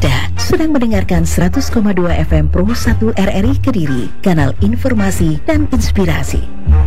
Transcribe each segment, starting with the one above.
Anda sedang mendengarkan 100,2 FM Pro 1 RRI Kediri, kanal informasi dan inspirasi.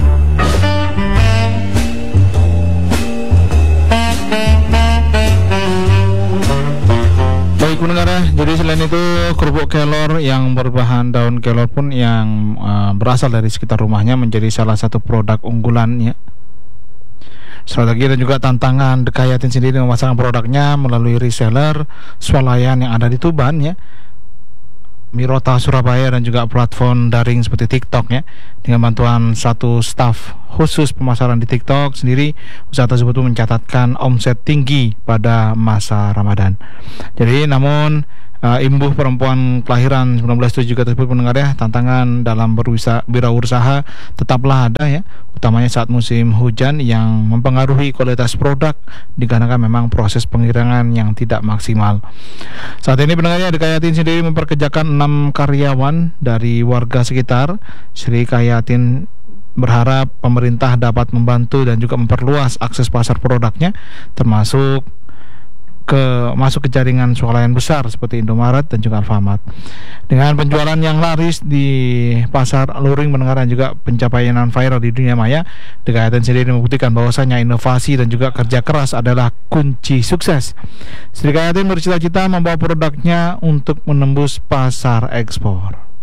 Baik pendengar, jadi selain itu kerupuk kelor yang berbahan daun kelor pun yang berasal dari sekitar rumahnya menjadi salah satu produk unggulannya. Strategi dan juga tantangan Dekayatin sendiri memasarkan produknya melalui reseller swalayan yang ada di Tuban ya, Mirota Surabaya dan juga platform daring seperti TikTok ya. Dengan bantuan satu staf khusus pemasaran di TikTok sendiri, usaha tersebut mencatatkan omset tinggi pada masa Ramadan. Jadi namun imbuh perempuan kelahiran 1907 juga tersebut mendengar ya, tantangan dalam berwirausaha tetaplah ada ya, utamanya saat musim hujan yang mempengaruhi kualitas produk dikarenakan memang proses pengiriman yang tidak maksimal. Saat ini pendengarnya Dekayatin sendiri memperkerjakan 6 karyawan dari warga sekitar. Sri Kayatin berharap pemerintah dapat membantu dan juga memperluas akses pasar produknya, termasuk masuk ke jaringan swalayan besar seperti Indomaret dan juga Alfamart. Dengan penjualan yang laris di pasar luring mendengar dan juga pencapaian viral di dunia maya, Dekayatin sendiri membuktikan bahwasanya inovasi dan juga kerja keras adalah kunci sukses. Dekayatin bercita-cita membawa produknya untuk menembus pasar ekspor.